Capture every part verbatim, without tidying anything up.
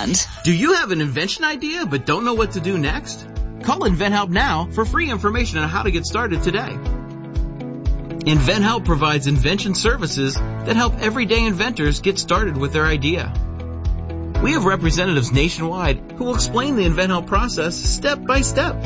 land. Do you have an invention idea but don't know what to do next? Call InventHelp now for free information on how to get started today. InventHelp provides invention services that help everyday inventors get started with their idea. We have representatives nationwide who will explain the InventHelp process step by step.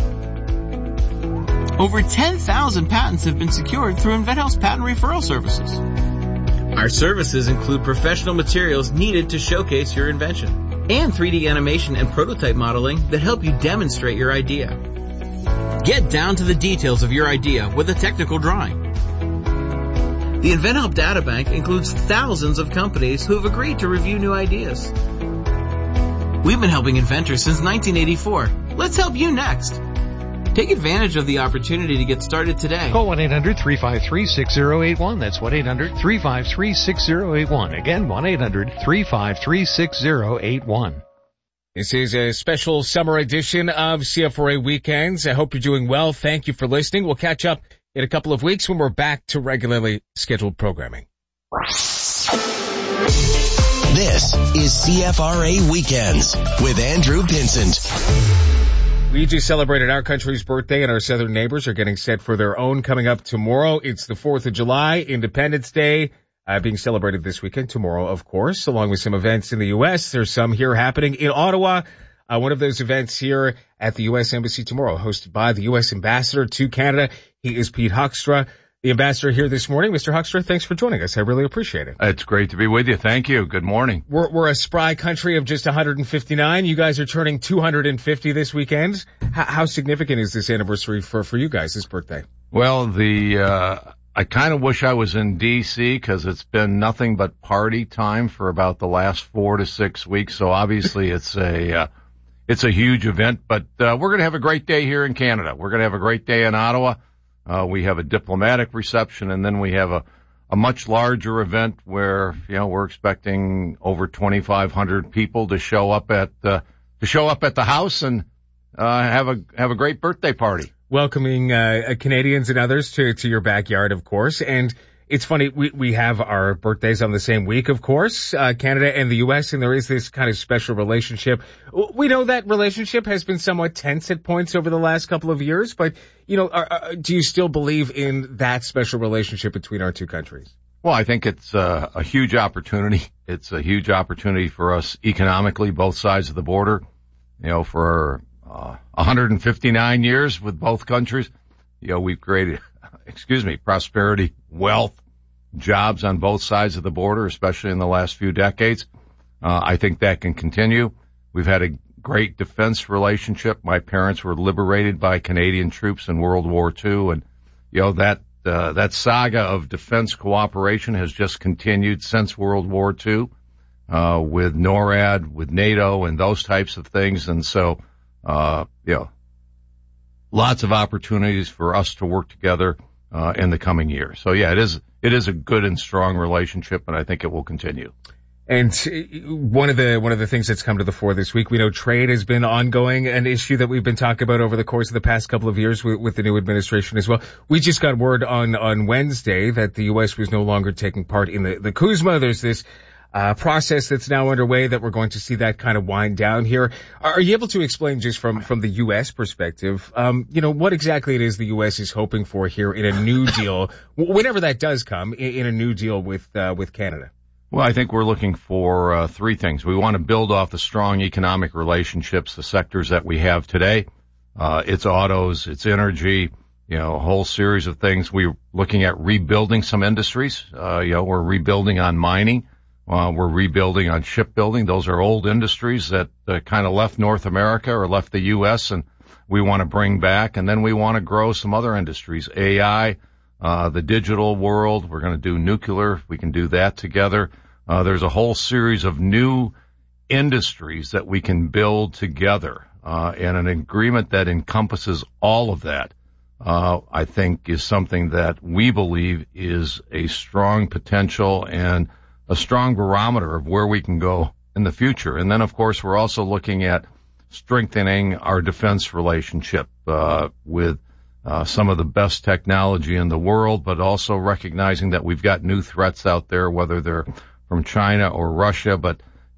Over ten thousand patents have been secured through InventHelp's patent referral services. Our services include professional materials needed to showcase your invention and three D animation and prototype modeling that help you demonstrate your idea. Get down to the details of your idea with a technical drawing. The InventHelp Databank includes thousands of companies who have agreed to review new ideas. We've been helping inventors since nineteen eighty-four. Let's help you next. Take advantage of the opportunity to get started today. Call one eight hundred three five three six zero eight one. That's one eight hundred three five three six zero eight one. Again, one eight hundred three five three six zero eight one. This is a special summer edition of C F R A Weekends. I hope you're doing well. Thank you for listening. We'll catch up in a couple of weeks when we're back to regularly scheduled programming. This is C F R A Weekends with Andrew Pinsent. We just celebrated our country's birthday, and our southern neighbors are getting set for their own coming up tomorrow. It's the fourth of July, Independence Day, uh, being celebrated this weekend, tomorrow, of course, along with some events in the U S. There's some here happening in Ottawa. Uh, one of those events here at the U S Embassy tomorrow, hosted by the U S Ambassador to Canada. He is Pete Hoekstra, the ambassador here this morning. Mister Hoekstra, thanks for joining us. I really appreciate it. It's great to be with you. Thank you. Good morning. We're, we're a spry country of just one hundred fifty-nine. You guys are turning two hundred fifty this weekend. How, how significant is this anniversary for, for you guys, this birthday? Well, the, uh, I kind of wish I was in D C because it's been nothing but party time for about the last four to six weeks. So obviously it's a, uh, it's a huge event, but, uh, we're going to have a great day here in Canada. We're going to have a great day in Ottawa. Uh, we have a diplomatic reception, and then we have a, a much larger event where, you know, we're expecting over twenty-five hundred people to show up at, uh, to show up at the house and, uh, have a, have a great birthday party. Welcoming, uh, Canadians and others to, to your backyard, of course. And it's funny, we, we have our birthdays on the same week, of course, uh, Canada and the U S, and there is this kind of special relationship. We know that relationship has been somewhat tense at points over the last couple of years, but, you know, are, are, do you still believe in that special relationship between our two countries? Well, I think it's uh, a huge opportunity. It's a huge opportunity for us economically, both sides of the border. You know, for uh, one hundred fifty-nine years with both countries, you know, we've created, excuse me, prosperity, wealth, jobs on both sides of the border, especially in the last few decades. Uh, I think that can continue. We've had a great defense relationship. My parents were liberated by Canadian troops in World War Two, and, you know, that, uh, that saga of defense cooperation has just continued since World War Two, uh, with NORAD, with NATO, and those types of things. And so, uh, you know, lots of opportunities for us to work together uh, in the coming year. So yeah, it is, it is a good and strong relationship, and I think it will continue. And one of the, one of the things that's come to the fore this week, we know trade has been ongoing, an issue that we've been talking about over the course of the past couple of years with, with the new administration as well. We just got word on, on Wednesday that the U S was no longer taking part in the, the CUSMA. There's this, uh, process that's now underway that we're going to see that kind of wind down here. Are you able to explain just from, from the U S perspective, um, you know, what exactly it is the U S is hoping for here in a new deal, whenever that does come, in, in a new deal with, uh, with Canada? Well, I think we're looking for uh, three things. We want to build off the strong economic relationships, the sectors that we have today. Uh, it's autos, it's energy, you know, a whole series of things. We're looking at rebuilding some industries. Uh, you know, we're rebuilding on mining. Uh, we're rebuilding on shipbuilding. Those are old industries that uh, kind of left North America or left the U S, and we want to bring back. And then we want to grow some other industries, A I, uh, the digital world. We're going to do nuclear. We can do that together. Uh, there's a whole series of new industries that we can build together, uh, and an agreement that encompasses all of that, uh, I think is something that we believe is a strong potential and a strong barometer of where we can go in the future. And then, of course, we're also looking at strengthening our defense relationship, uh, with, uh, some of the best technology in the world, but also recognizing that we've got new threats out there, whether they're from China or Russia. But,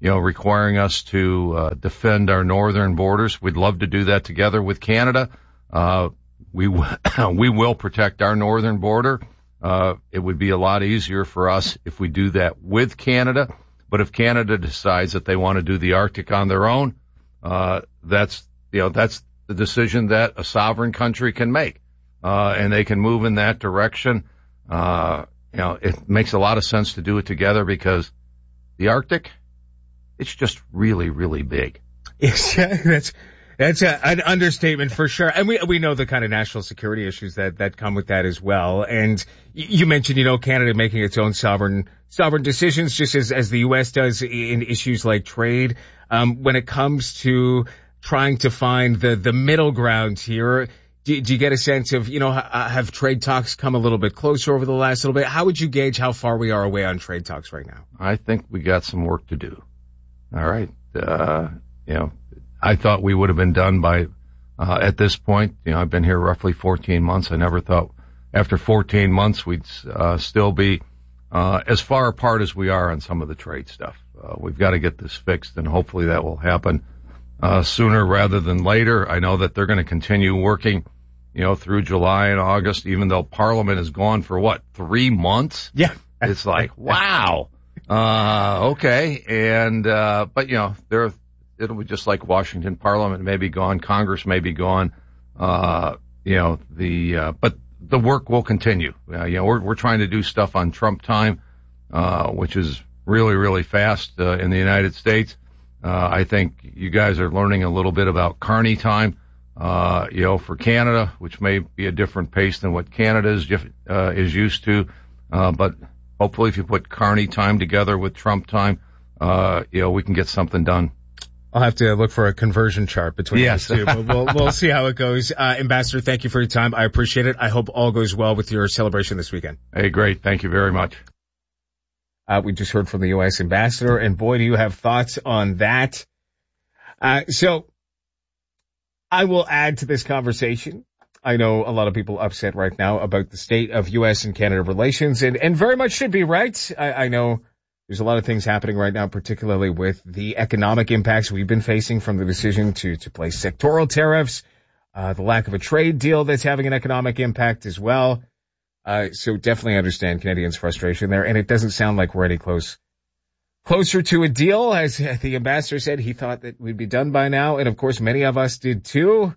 you know, requiring us to uh, defend our northern borders. We'd love to do that together with Canada. Uh, we w- we will protect our northern border. Uh, it would be a lot easier for us if we do that with Canada. But if Canada decides that they want to do the Arctic on their own, uh, that's, you know, that's the decision that a sovereign country can make. Uh, and they can move in that direction. Uh, you know, it makes a lot of sense to do it together because the Arctic, it's just really, really big. Yes, that's, That's a, an understatement for sure. And we, we know the kind of national security issues that, that come with that as well. And you mentioned, you know, Canada making its own sovereign, sovereign decisions, just as, as the U S does in issues like trade. Um, when it comes to trying to find the, the middle ground here, do, do you get a sense of, you know, have trade talks come a little bit closer over the last little bit? How would you gauge how far we are away on trade talks right now? I think we got some work to do. All right. Uh, you know, I thought we would have been done by, uh, at this point. You know, I've been here roughly fourteen months. I never thought after fourteen months we'd, uh, still be, uh, as far apart as we are on some of the trade stuff. Uh, we've got to get this fixed, and hopefully that will happen, uh, sooner rather than later. I know that they're going to continue working, you know, through July and August, even though Parliament is gone for what, three months? Yeah. It's like, wow. Uh, okay. And, uh, but you know, there, it'll be just like Washington. Parliament may be gone. Congress may be gone. Uh, you know, the, uh, but the work will continue. Uh, you know, we're, we're trying to do stuff on Trump time, uh, which is really, really fast, uh, in the United States. Uh, I think you guys are learning a little bit about Carney time, uh, you know, for Canada, which may be a different pace than what Canada is, uh, is used to. Uh, but hopefully if you put Carney time together with Trump time, uh, you know, we can get something done. I'll have to look for a conversion chart between yes. these two, but we'll, we'll see how it goes. Uh, Ambassador, thank you for your time. I appreciate it. I hope all goes well with your celebration this weekend. Hey, great. Thank you very much. Uh, we just heard from the U S ambassador, and boy, do you have thoughts on that. Uh, so I will add to this conversation. I know a lot of people upset right now about the state of U S and Canada relations, and, and very much should be, right? I, I know there's a lot of things happening right now, particularly with the economic impacts we've been facing from the decision to, to place sectoral tariffs, uh, the lack of a trade deal that's having an economic impact as well. Uh, so definitely understand Canadians' frustration there, and it doesn't sound like we're any close, closer to a deal. As the ambassador said, he thought that we'd be done by now, and of course many of us did too.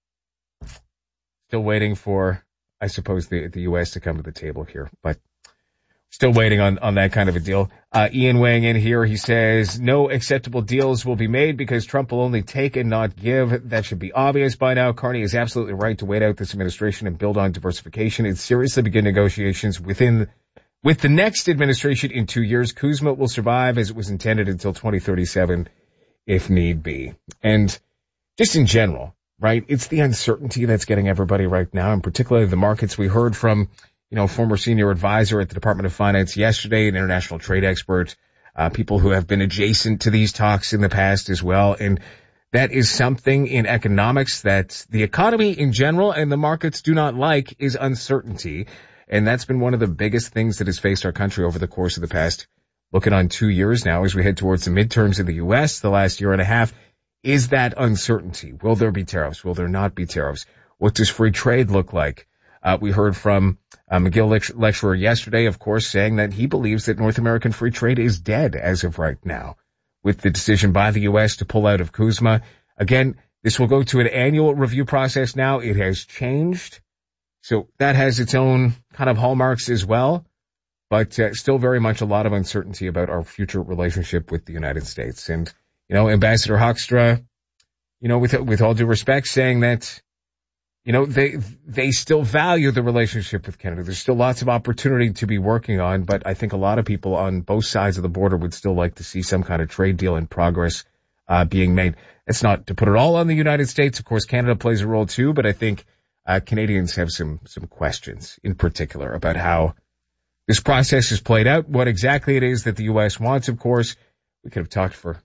Still waiting for, I suppose, the, the U S to come to the table here, but still waiting on, on that kind of a deal. Uh, Ian weighing in here, he says, no acceptable deals will be made because Trump will only take and not give. That should be obvious by now. Carney is absolutely right to wait out this administration and build on diversification and seriously begin negotiations within, with the next administration in two years. Kuzma will survive as it was intended until twenty thirty-seven if need be. And just in general, right, it's the uncertainty that's getting everybody right now, and particularly the markets. We heard from, you know, former senior advisor at the Department of Finance yesterday, an international trade expert, uh, people who have been adjacent to these talks in the past as well. And that is something in economics that the economy in general and the markets do not like, is uncertainty. And that's been one of the biggest things that has faced our country over the course of the past, looking on two years now as we head towards the midterms in the U S, the last year and a half, is that uncertainty. Will there be tariffs? Will there not be tariffs? What does free trade look like? Uh, we heard from uh, McGill lect- lecturer yesterday, of course, saying that he believes that North American free trade is dead as of right now, with the decision by the U S to pull out of Kuzma. Again, this will go to an annual review process now. It has changed, so that has its own kind of hallmarks as well, but uh, still very much a lot of uncertainty about our future relationship with the United States. And, you know, Ambassador Hoekstra, you know, with with all due respect, saying that, you know, they, they still value the relationship with Canada. There's still lots of opportunity to be working on, but I think a lot of people on both sides of the border would still like to see some kind of trade deal in progress, uh, being made. It's not to put it all on the United States. Of course, Canada plays a role too, but I think, uh, Canadians have some, some questions in particular about how this process is played out, what exactly it is that the U S wants, of course. We could have talked for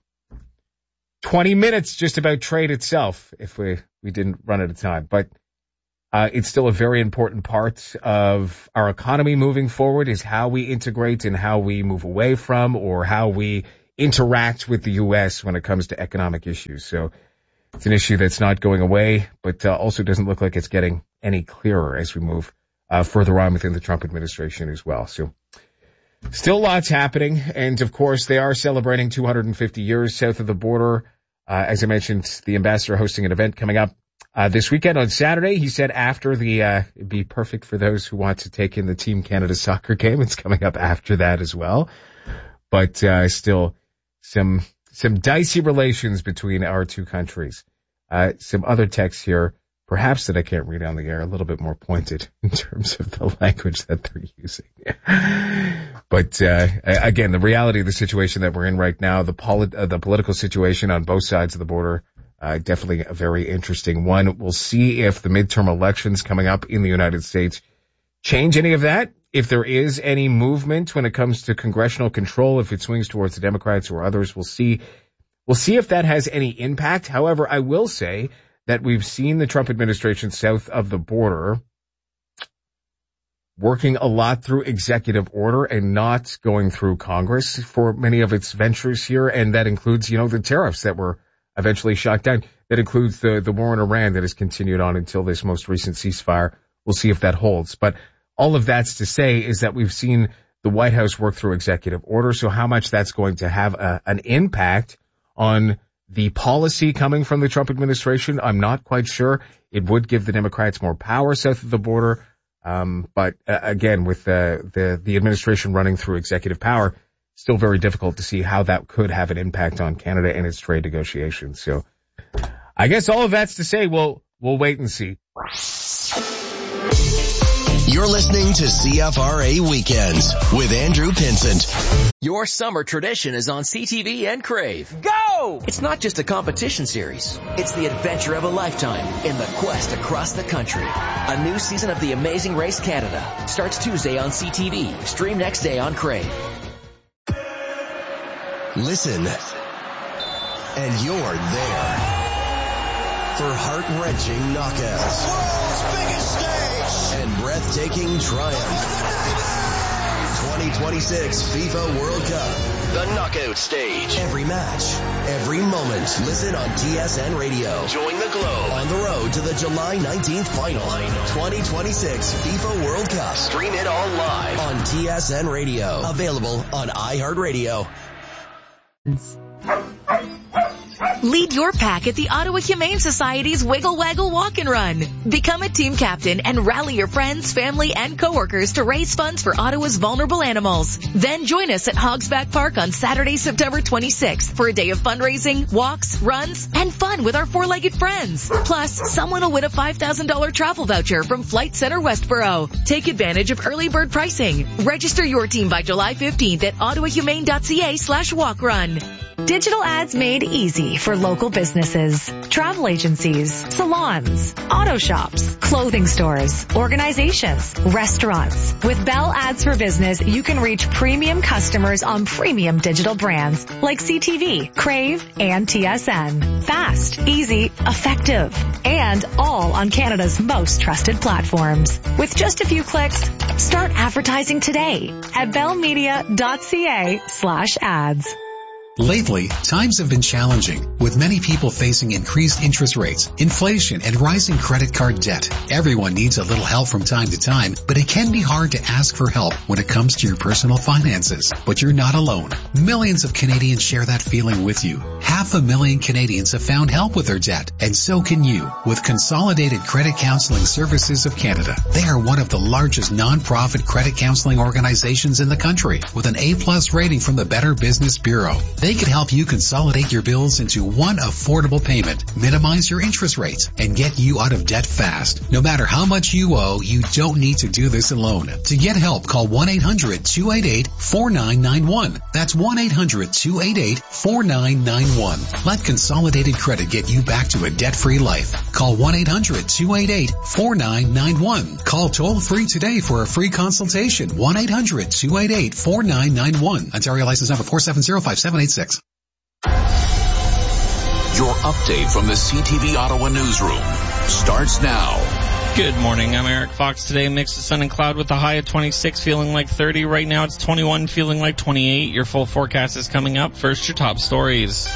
twenty minutes just about trade itself if we, we didn't run out of time, but Uh, it's still a very important part of our economy moving forward, is how we integrate and how we move away from, or how we interact with the U S when it comes to economic issues. So it's an issue that's not going away, but uh, also doesn't look like it's getting any clearer as we move uh, further on within the Trump administration as well. So still lots happening. And of course, they are celebrating two hundred fifty years south of the border. Uh, as I mentioned, the ambassador hosting an event coming up uh, this weekend on Saturday. He said after the, uh, it'd be perfect for those who want to take in the Team Canada soccer game. It's coming up after that as well. But uh, still some some dicey relations between our two countries. Uh, some other texts here, perhaps that I can't read on the air, a little bit more pointed in terms of the language that they're using. But uh, again, the reality of the situation that we're in right now, the, polit- uh, the political situation on both sides of the border, uh, definitely a very interesting one. We'll see if the midterm elections coming up in the United States change any of that. If there is any movement when it comes to congressional control, if it swings towards the Democrats or others, we'll see. We'll see if that has any impact. However, I will say that we've seen the Trump administration south of the border working a lot through executive order and not going through Congress for many of its ventures here. And that includes, you know, the tariffs that were eventually shot down. That includes the, the war in Iran that has continued on until this most recent ceasefire. We'll see if that holds. But all of that's to say is that we've seen the White House work through executive order. So how much that's going to have a, an impact on the policy coming from the Trump administration, I'm not quite sure. It would give the Democrats more power south of the border. Um, but uh, again, with the, the, the administration running through executive power, still very difficult to see how that could have an impact on Canada and its trade negotiations. So I guess all of that's to say, we'll, we'll wait and see. You're listening to C F R A Weekends with Andrew Pinsent. Your summer tradition is on C T V and Crave. Go! It's not just a competition series. It's the adventure of a lifetime in the quest across the country. A new season of The Amazing Race Canada starts Tuesday on C T V. Stream next day on Crave. Listen, and you're there for heart-wrenching knockouts. World's biggest stage and breathtaking triumph. twenty twenty-six FIFA World Cup. The knockout stage. Every match, every moment. Listen on T S N Radio. Join the Globe on the road to the July nineteenth final. twenty twenty-six FIFA World Cup. Stream it all live on T S N Radio. Available on iHeartRadio. Lead your pack at the Ottawa Humane Society's Wiggle Waggle Walk and Run. Become a team captain and rally your friends, family, and coworkers to raise funds for Ottawa's vulnerable animals. Then join us at Hogsback Park on Saturday, September twenty-sixth for a day of fundraising, walks, runs, and fun with our four-legged friends. Plus, someone will win a five thousand dollars travel voucher from Flight Centre Westboro. Take advantage of early bird pricing. Register your team by July fifteenth at ottawahumane.ca slash walkrun. Digital ads made easy for local businesses, travel agencies, salons, auto shops, clothing stores, organizations, restaurants. With Bell Ads for Business, you can reach premium customers on premium digital brands like C T V, Crave, and T S N. Fast, easy, effective, and all on Canada's most trusted platforms. With just a few clicks, start advertising today at bellmedia.ca slash ads. Lately, times have been challenging, with many people facing increased interest rates, inflation, and rising credit card debt. Everyone needs a little help from time to time, but it can be hard to ask for help when it comes to your personal finances. But you're not alone. Millions of Canadians share that feeling with you. Half a million Canadians have found help with their debt, and so can you with Consolidated Credit Counseling Services of Canada. They are one of the largest non-profit credit counseling organizations in the country, with an A-plus rating from the Better Business Bureau. They can help you consolidate your bills into one affordable payment, minimize your interest rates, and get you out of debt fast. No matter how much you owe, you don't need to do this alone. To get help, call one eight hundred two eight eight four nine nine one. That's one eight hundred two eight eight four nine nine one. Let Consolidated Credit get you back to a debt-free life. Call one eight hundred two eight eight four nine nine one. Call toll-free today for a free consultation. one eight hundred two eight eight four nine nine one. Ontario license number four seven zero five seven eight six. Your update from the C T V Ottawa newsroom starts now. Good morning. I'm Eric Fox. Today, mix of sun and cloud with a high of twenty-six, feeling like thirty. Right now, it's twenty-one, feeling like twenty-eight. Your full forecast is coming up. First, your top stories.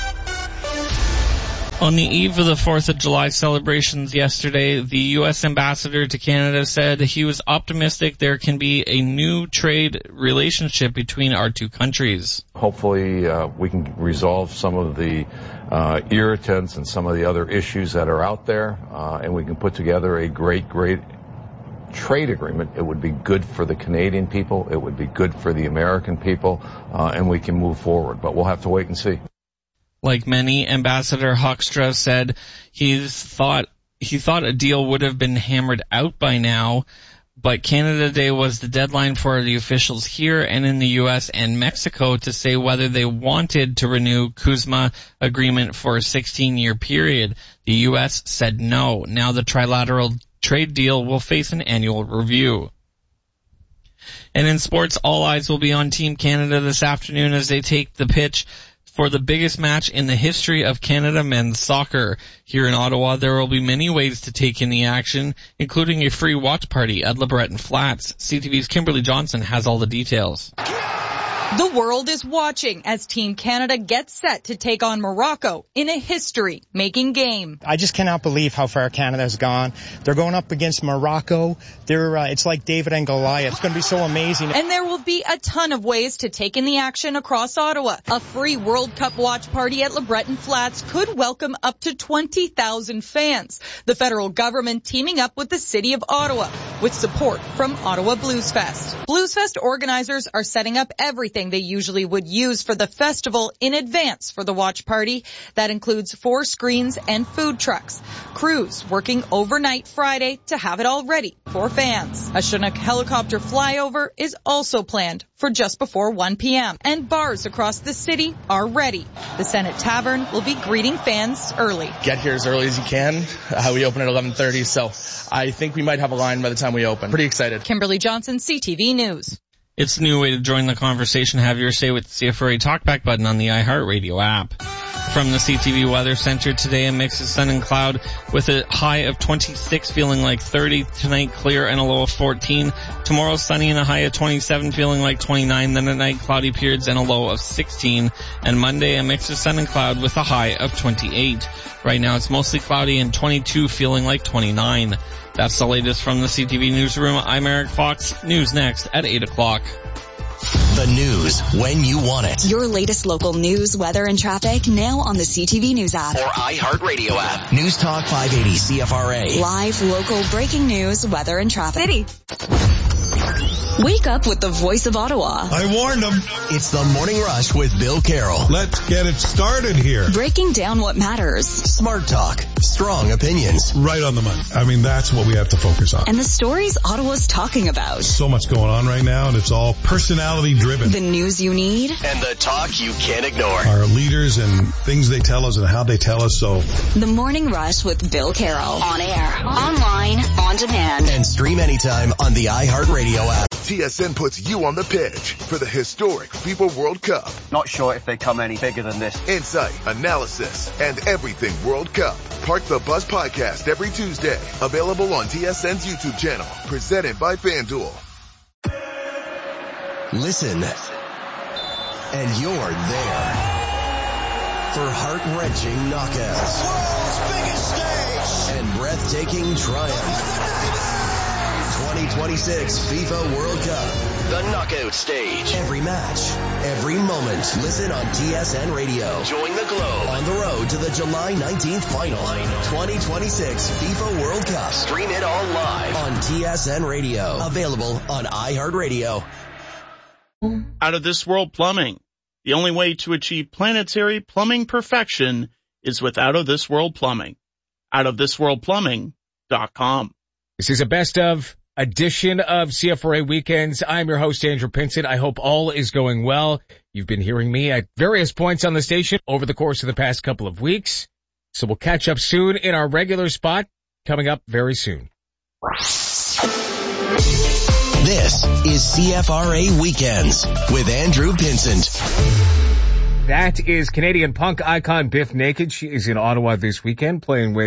On the eve of the fourth of July celebrations yesterday, the U S ambassador to Canada said he was optimistic there can be a new trade relationship between our two countries. Hopefully, uh, we can resolve some of the uh, irritants and some of the other issues that are out there, uh, and we can put together a great, great trade agreement. It would be good for the Canadian people. It would be good for the American people, uh, and we can move forward. But we'll have to wait and see. Like many, Ambassador Hoekstra said he thought he thought a deal would have been hammered out by now, but Canada Day was the deadline for the officials here and in the U S and Mexico to say whether they wanted to renew CUSMA agreement for a sixteen-year period. The U S said no. Now the trilateral trade deal will face an annual review. And in sports, all eyes will be on Team Canada this afternoon as they take the pitch for the biggest match in the history of Canada men's soccer. Here in Ottawa, there will be many ways to take in the action, including a free watch party at LeBreton Flats. C T V's Kimberly Johnson has all the details. The world is watching as Team Canada gets set to take on Morocco in a history-making game. I just cannot believe how far Canada has gone. They're going up against Morocco. They're uh, it's like David and Goliath. It's going to be so amazing. And there will be a ton of ways to take in the action across Ottawa. A free World Cup watch party at LeBreton Flats could welcome up to twenty thousand fans. The federal government teaming up with the city of Ottawa with support from Ottawa Blues Fest. Blues Fest organizers are setting up everything they usually would use for the festival in advance for the watch party. That includes four screens and food trucks. Crews working overnight Friday to have it all ready for fans. A Chinook helicopter flyover is also planned for just before one p.m. And bars across the city are ready. The Senate Tavern will be greeting fans early. Get here as early as you can. Uh, we open at eleven thirty, so I think we might have a line by the time we open. Pretty excited. Kimberly Johnson, C T V News. It's a new way to join the conversation. Have your say with the C F R A Talkback button on the iHeartRadio app. From the C T V Weather Center today, a mix of sun and cloud with a high of twenty-six, feeling like thirty. Tonight, clear and a low of fourteen. Tomorrow, sunny and a high of twenty-seven, feeling like twenty-nine. Then at night, cloudy periods and a low of sixteen. And Monday, a mix of sun and cloud with a high of twenty-eight. Right now, it's mostly cloudy and twenty-two, feeling like twenty-nine. That's the latest from the C T V Newsroom. I'm Eric Fox. News next at eight o'clock. The news when you want it. Your latest local news, weather, and traffic now on the C T V News app. Or iHeartRadio app. News Talk five eighty C F R A. Live, local, breaking news, weather, and traffic. City. Wake up with the voice of Ottawa. I warned them. It's the Morning Rush with Bill Carroll. Let's get it started here. Breaking down what matters. Smart talk. Strong opinions. Right on the money. I mean, that's what we have to focus on. And the stories Ottawa's talking about. So much going on right now, and it's all personality driven. The news you need. And the talk you can't ignore. Our leaders and things they tell us and how they tell us so. The Morning Rush with Bill Carroll. On air, online, on demand. And stream anytime on the iHeartRadio app. T S N puts you on the pitch for the historic FIFA World Cup. Not sure if they come any bigger than this. Insight, analysis, and everything World Cup. Park the Bus podcast every Tuesday. Available on T S N's YouTube channel. Presented by FanDuel. Listen, and you're there for heart-wrenching knockouts. World's biggest stage. And breathtaking triumph. twenty twenty-six FIFA World Cup. The knockout stage. Every match, every moment. Listen on T S N Radio. Join the globe on the road to the July nineteenth final. twenty twenty-six FIFA World Cup. Stream it all live on T S N Radio. Available on iHeartRadio. Out of This World Plumbing. The only way to achieve planetary plumbing perfection is with Out of This World Plumbing. out of this world plumbing dot com. This is a best of edition of C F R A Weekends. I'm your host, Andrew Pinson. I hope all is going well. You've been hearing me at various points on the station over the course of the past couple of weeks. So we'll catch up soon in our regular spot, coming up very soon. This is C F R A Weekends with Andrew Pinsent. That is Canadian punk icon Biff Naked. She is in Ottawa this weekend playing with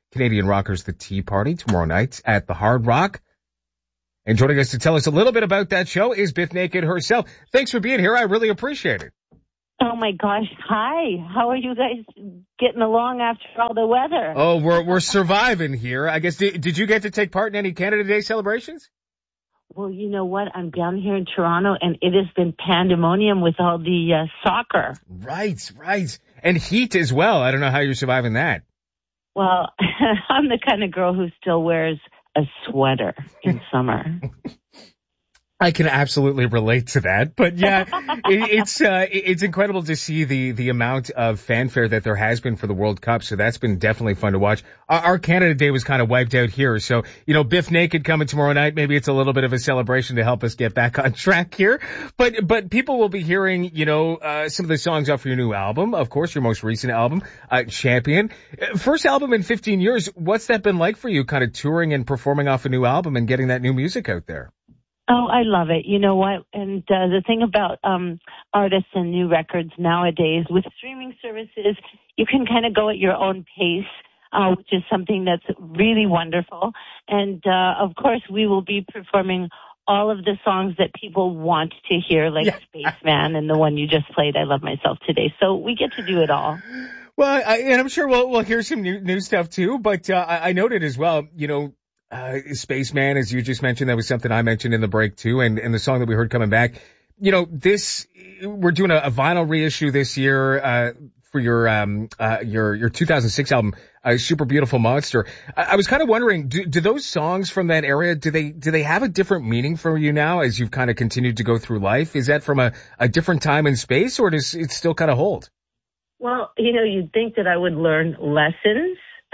Canadian rockers, the Tea Party, tomorrow night at the Hard Rock. And joining us to tell us a little bit about that show is Bif Naked herself. Thanks for being here. I really appreciate it. Oh my gosh. Hi. How are you guys getting along after all the weather? Oh, we're we're surviving here. I guess, did, did you get to take part in any Canada Day celebrations? Well, you know what? I'm down here in Toronto, and it has been pandemonium with all the uh, soccer. Right, right. And heat as well. I don't know how you're surviving that. Well, I'm the kind of girl who still wears a sweater in summer. I can absolutely relate to that, but yeah, it, it's uh, it's incredible to see the the amount of fanfare that there has been for the World Cup. So that's been definitely fun to watch. Our, our Canada Day was kind of wiped out here, so you know, Bif Naked coming tomorrow night. Maybe it's a little bit of a celebration to help us get back on track here. But but people will be hearing, you know, uh, some of the songs off your new album, of course, your most recent album, uh, Champion. First album in fifteen years. What's that been like for you, kind of touring and performing off a new album and getting that new music out there? Oh, I love it. You know what? And uh, the thing about um artists and new records nowadays, with streaming services, you can kind of go at your own pace, uh, which is something that's really wonderful. And, uh, of course, we will be performing all of the songs that people want to hear, like yeah. Spaceman and the one you just played, I Love Myself Today. So we get to do it all. Well, I, and I'm sure we'll, we'll hear some new, new stuff, too. But uh, I, I noted as well, you know, Uh, Spaceman, as you just mentioned, that was something I mentioned in the break too, and, and the song that we heard coming back. You know, this, we're doing a, a vinyl reissue this year, uh, for your, um, uh, your, your two thousand six album, uh, Super Beautiful Monster. I, I was kind of wondering, do, do those songs from that area, do they, do they have a different meaning for you now as you've kind of continued to go through life? Is that from a, a different time and space, or does it still kind of hold? Well, you know, you'd think that I would learn lessons.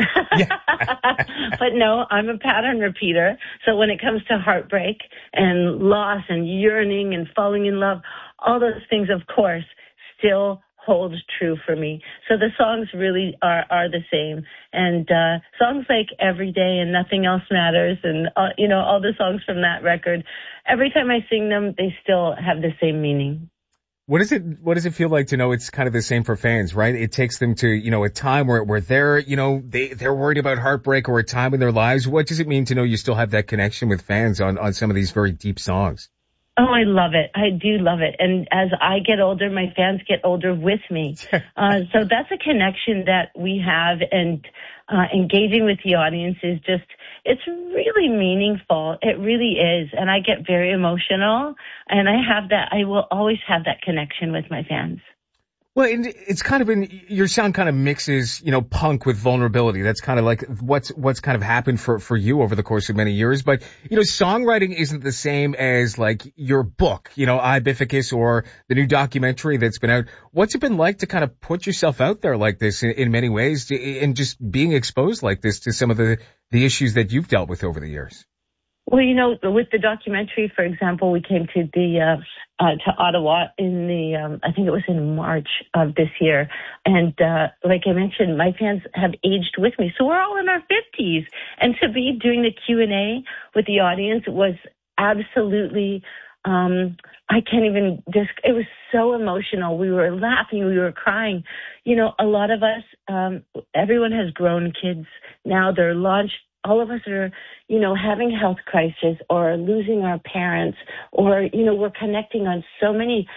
But no, I'm a pattern repeater. So when it comes to heartbreak and loss and yearning and falling in love, all those things, of course, still hold true for me. So the songs really are, are the same. And uh songs like Every Day and Nothing Else Matters and, uh, you know, all the songs from that record, every time I sing them, they still have the same meaning. What does it, what does it feel like to know it's kind of the same for fans, right? It takes them to, you know, a time where, where they're, you know, they, they're worried about heartbreak or a time in their lives. What does it mean to know you still have that connection with fans on, on some of these very deep songs? Oh, I love it. I do love it. And as I get older, my fans get older with me. uh, so that's a connection that we have, and uh, engaging with the audience is just, it's really meaningful. It really is. And I get very emotional, and I have that, I will always have that connection with my fans. Well, and it's kind of in, your sound kind of mixes, you know, punk with vulnerability. That's kind of like what's, what's kind of happened for, for you over the course of many years. But, you know, songwriting isn't the same as like your book, you know, Ibificus, or the new documentary that's been out. What's it been like to kind of put yourself out there like this in, in many ways, and just being exposed like this to some of the, the issues that you've dealt with over the years? Well, you know, with the documentary, for example, we came to the, uh, uh, to Ottawa in the, um, I think it was in March of this year. And, uh, like I mentioned, my fans have aged with me. So we're all in our fifties. And to be doing the Q and A with the audience was absolutely, um, I can't even just, it was so emotional. We were laughing, we were crying. You know, a lot of us, um, everyone has grown kids now. They're launched. All of us are, you know, having health crisis or losing our parents, or, you know, we're connecting on so many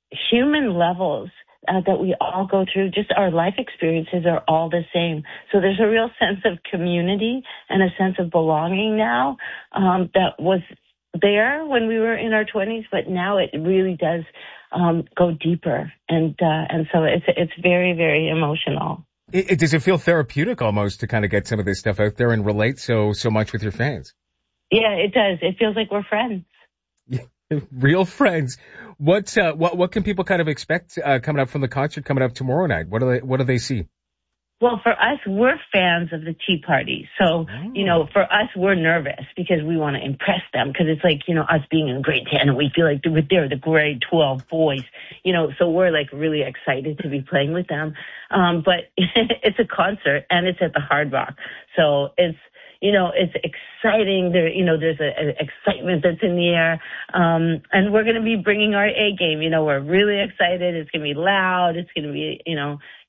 human levels uh, that we all go through. Just our life experiences are all the same. So there's a real sense of community and a sense of belonging now um, that was there when we were in our twenties, but now it really does um, go deeper. And uh, and so it's it's very, very emotional. It, it, does it feel therapeutic almost to kind of get some of this stuff out there and relate so so much with your fans? Yeah, it does. It feels like we're friends. Real friends. What uh, what what can people kind of expect uh, coming up from the concert coming up tomorrow night? What do they what do they see? Well, for us, we're fans of the Tea Party. So, oh. you know, for us, we're nervous because we want to impress them, because it's like, you know, us being in grade ten and we feel like they're the grade twelve boys, you know, so we're like really excited to be playing with them. Um, but it's a concert and it's at the Hard Rock. So it's, you know, it's exciting. There, you know, there's an excitement that's in the air. Um, and we're going to be bringing our A game. You know, we're really excited. It's going to be loud. It's going to be, you know,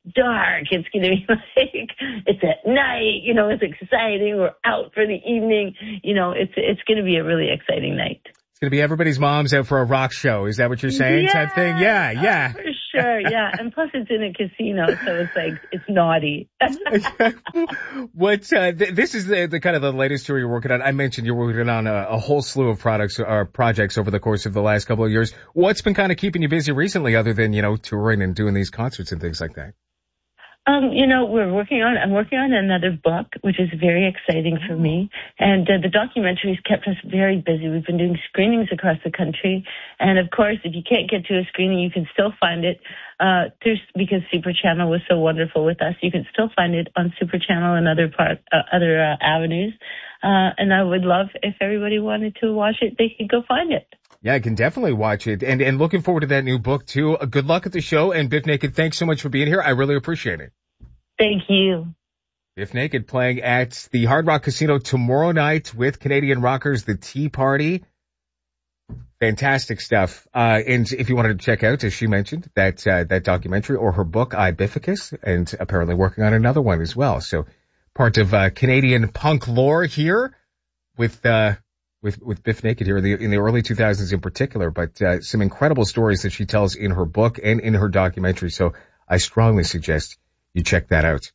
dark. It's going to be like, it's at night, you know, it's exciting. We're out for the evening. You know, it's, it's going to be a really exciting night. It's going to be everybody's mom's out for a rock show. Is that what you're saying? Yeah, type thing? Yeah, yeah. Oh, for sure, yeah. And plus it's in a casino, so it's like, it's naughty. What, uh, th- this is the, the kind of the latest tour you're working on. I mentioned you're working on a, a whole slew of products or projects over the course of the last couple of years. What's been kind of keeping you busy recently other than, you know, touring and doing these concerts and things like that? Um, you know, we're working on, I'm working on another book, which is very exciting for me. And uh, the documentaries kept us very busy. We've been doing screenings across the country. And of course, if you can't get to a screening, you can still find it, uh, through, because Super Channel was so wonderful with us. You can still find it on Super Channel and other part, uh, other, uh, avenues. Uh, and I would love if everybody wanted to watch it, they could go find it. Yeah, I can definitely watch it. And, and looking forward to that new book too. Uh, good luck at the show. And Biff Naked, thanks so much for being here. I really appreciate it. Thank you. Biff Naked playing at the Hard Rock Casino tomorrow night with Canadian rockers, the Tea Party. Fantastic stuff. Uh, and if you wanted to check out, as she mentioned, that, uh, that documentary or her book, Ibificus, and apparently working on another one as well. So part of, uh, Canadian punk lore here with, uh, with, with Biff Naked here in the, in the early two thousands in particular, but, uh, some incredible stories that she tells in her book and in her documentary. So I strongly suggest you check that out.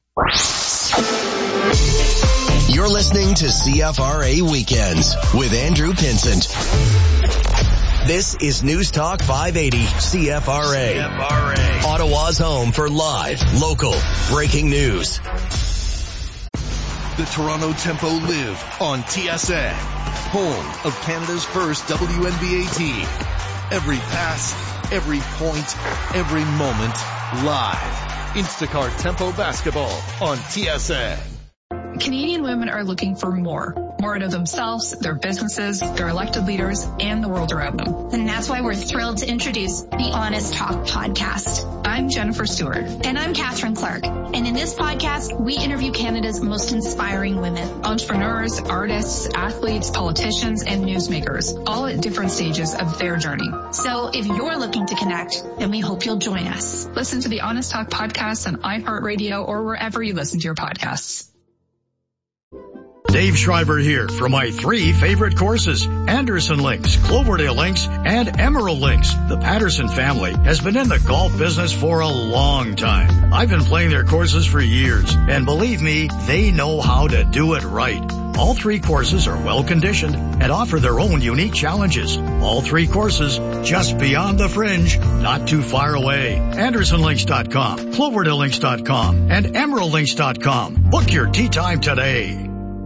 You're listening to C F R A Weekends with Andrew Pinsent. This is News Talk five eighty C F R A. C F R A. Ottawa's home for live, local, breaking news. The Toronto Tempo live on T S N, home of Canada's first W N B A team. Every pass, every point, every moment, live. Instacart Tempo Basketball on T S N. Canadian women are looking for more. More out of themselves, their businesses, their elected leaders, and the world around them. And that's why we're thrilled to introduce the Honest Talk podcast. I'm Jennifer Stewart. And I'm Catherine Clark. And in this podcast, we interview Canada's most inspiring women. Entrepreneurs, artists, athletes, politicians, and newsmakers, all at different stages of their journey. So if you're looking to connect, then we hope you'll join us. Listen to the Honest Talk podcast on iHeartRadio or wherever you listen to your podcasts. Dave Schreiber here for my three favorite courses, Anderson Links, Cloverdale Links, and Emerald Links. The Patterson family has been in the golf business for a long time. I've been playing their courses for years, and believe me, they know how to do it right. All three courses are well conditioned and offer their own unique challenges. All three courses just beyond the fringe, not too far away. Anderson Links dot com, Cloverdale Links dot com, and Emerald Links dot com. Book your tee time today.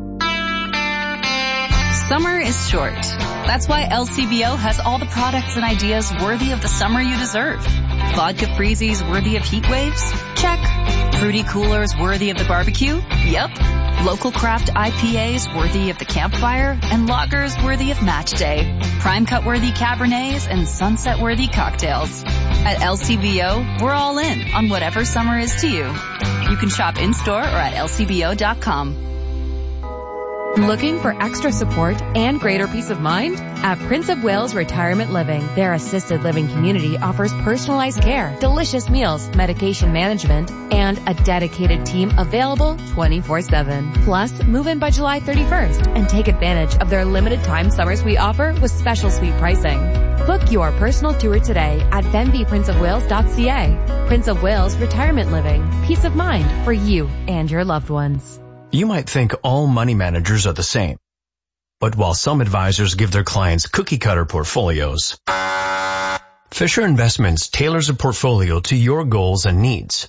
Summer is short. That's why L C B O has all the products and ideas worthy of the summer you deserve. Vodka freezies worthy of heat waves? Check. Fruity coolers worthy of the barbecue? Yep. Local craft I P As worthy of the campfire? And lagers worthy of match day. Prime cut worthy Cabernets and sunset worthy cocktails. At L C B O, we're all in on whatever summer is to you. You can shop in-store or at L C B O dot com. Looking for extra support and greater peace of mind? At Prince of Wales Retirement Living, their assisted living community offers personalized care, delicious meals, medication management, and a dedicated team available twenty-four seven. Plus, move in by July thirty-first and take advantage of their limited time summers we offer with special suite pricing. Book your personal tour today at benvie prince of wales dot c a. Prince of Wales Retirement Living. Peace of mind for you and your loved ones. You might think all money managers are the same. But while some advisors give their clients cookie-cutter portfolios, Fisher Investments tailors a portfolio to your goals and needs.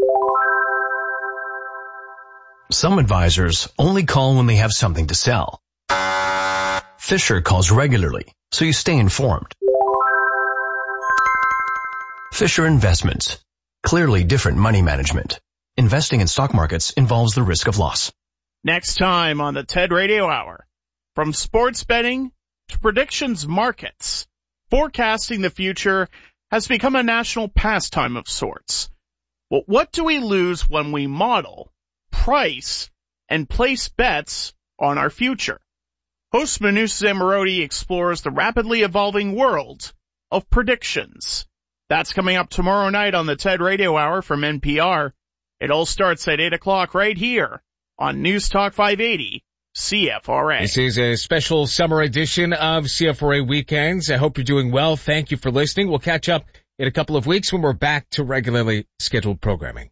Some advisors only call when they have something to sell. Fisher calls regularly, so you stay informed. Fisher Investments. Clearly different money management. Investing in stock markets involves the risk of loss. Next time on the TED Radio Hour, from sports betting to predictions markets, forecasting the future has become a national pastime of sorts. But what do we lose when we model, price, and place bets on our future? Host Manus Zamorodi explores the rapidly evolving world of predictions. That's coming up tomorrow night on the TED Radio Hour from N P R. It all starts at eight o'clock right here on News Talk five eighty C F R A. This is a special summer edition of C F R A Weekends. I hope you're doing well. Thank you for listening. We'll catch up in a couple of weeks when we're back to regularly scheduled programming.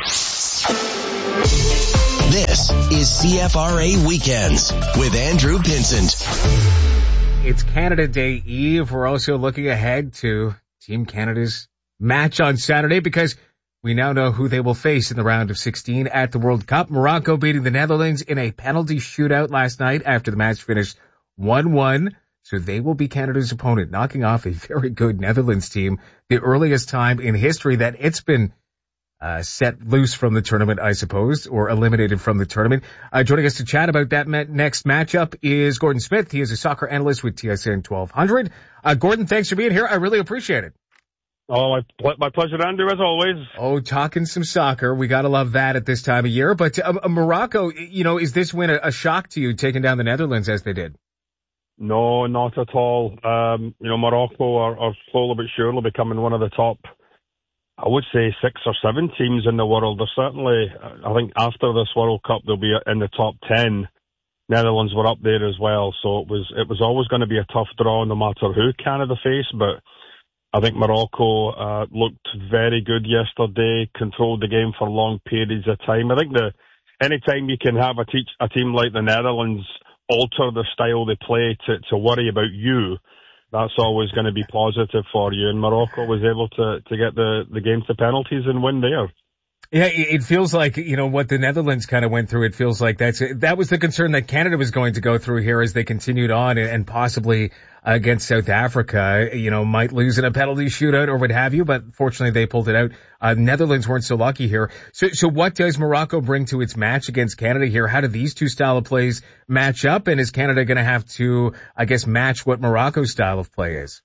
This is C F R A Weekends with Andrew Pinsent. It's Canada Day Eve. We're also looking ahead to Team Canada's match on Saturday because we now know who they will face in the round of sixteen at the World Cup. Morocco beating the Netherlands in a penalty shootout last night after the match finished one one. So they will be Canada's opponent, knocking off a very good Netherlands team, the earliest time in history that it's been uh set loose from the tournament, I suppose, or eliminated from the tournament. Uh, joining us to chat about that ma- next matchup is Gordon Smith. He is a soccer analyst with T S N twelve hundred. Uh, Gordon, thanks for being here. I really appreciate it. Oh, my, my pleasure, Andrew, as always. Oh, talking some soccer. We gotta love that at this time of year. But uh, uh, Morocco, you know, is this win a, a shock to you, taking down the Netherlands as they did? No, not at all. Um, you know, Morocco are, are slowly but surely becoming one of the top, I would say, six or seven teams in the world. They're certainly, I think after this World Cup, they'll be in the top ten. Netherlands were up there as well. So it was, it was always going to be a tough draw no matter who Canada faced, but I think Morocco uh, looked very good yesterday, controlled the game for long periods of time. I think the any time you can have a, teach, a team like the Netherlands alter the style they play to, to worry about you, that's always going to be positive for you. And Morocco was able to, to get the, the game to penalties and win there. Yeah, it feels like, you know, what the Netherlands kind of went through, it feels like that's, that was the concern that Canada was going to go through here as they continued on and possibly against South Africa, you know, might lose in a penalty shootout or what have you, but fortunately they pulled it out. Uh, Netherlands weren't so lucky here. So, so what does Morocco bring to its match against Canada here? How do these two style of plays match up? And is Canada going to have to, I guess, match what Morocco's style of play is?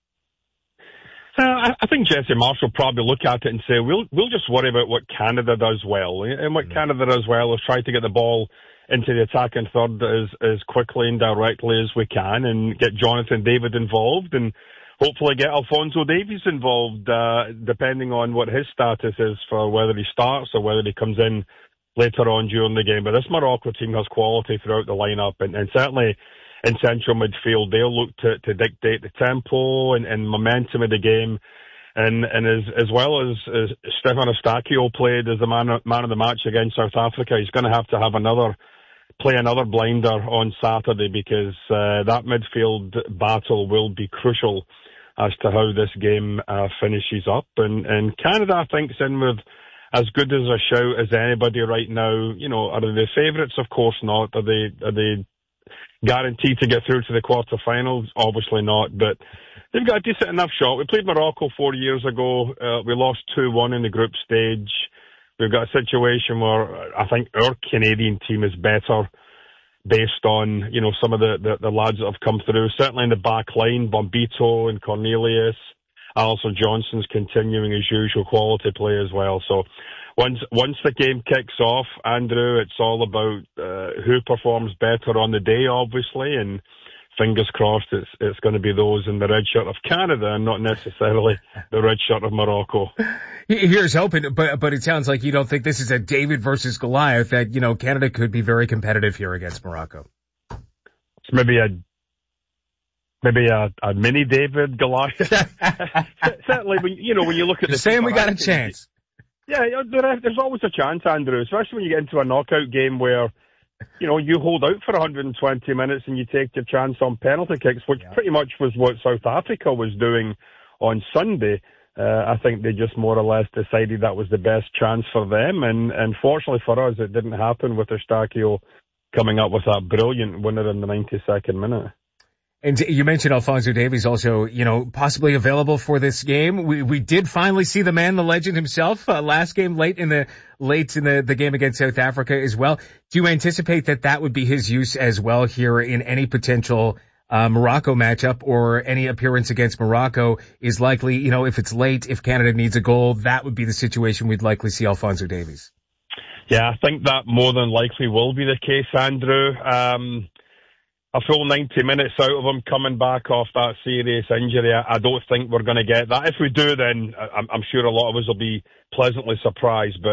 Uh, I think Jesse Marsh will probably look at it and say, we'll we'll just worry about what Canada does well. And what mm-hmm. Canada does well is try to get the ball into the attacking third as, as quickly and directly as we can and get Jonathan David involved and hopefully get Alphonso Davies involved, uh, depending on what his status is for whether he starts or whether he comes in later on during the game. But this Morocco team has quality throughout the lineup and, and certainly in central midfield, they'll look to, to dictate the tempo and, and momentum of the game. And, and as, as well as, as Stefan Eustáquio played as the man, man of the match against South Africa, he's going to have to have another, play another blinder on Saturday because, uh, that midfield battle will be crucial as to how this game, uh, finishes up. And, and Canada, I think, is in with as good as a shout as anybody right now. You know, are they the favourites? Of course not. Are they, are they, guaranteed to get through to the quarterfinals? Obviously not, but they've got a decent enough shot. We played Morocco four years ago. Uh, we lost two one in the group stage. We've got a situation where I think our Canadian team is better based on, you know, some of the, the, the lads that have come through. Certainly in the back line, Bombito and Cornelius. Alison Johnson's continuing his usual quality play as well. So Once once the game kicks off, Andrew, it's all about uh, who performs better on the day, obviously, and fingers crossed it's it's going to be those in the red shirt of Canada and not necessarily the red shirt of Morocco. Here's hoping, but but it sounds like you don't think this is a David versus Goliath, that, you know, Canada could be very competitive here against Morocco. It's maybe a maybe a, a mini David Goliath. Certainly, when you know when you look at You're the saying we got a chance. Yeah, there, there's always a chance, Andrew, especially when you get into a knockout game where, you know, you hold out for one hundred twenty minutes and you take your chance on penalty kicks, which yeah. pretty much was what South Africa was doing on Sunday. Uh, I think they just more or less decided that was the best chance for them, and, and fortunately for us, it didn't happen with Eustáquio coming up with that brilliant winner in the ninety-second minute. And you mentioned Alphonso Davies also, you know, possibly available for this game. We we did finally see the man, the legend himself, uh, last game late in the late in the, the game against South Africa as well. Do you anticipate that that would be his use as well here in any potential uh, Morocco matchup, or any appearance against Morocco is likely, you know, if it's late, if Canada needs a goal, that would be the situation we'd likely see Alphonso Davies? Yeah, I think that more than likely will be the case, Andrew. Um, A full ninety minutes out of him coming back off that serious injury, I, I don't think we're going to get that. If we do, then I'm, I'm sure a lot of us will be pleasantly surprised. But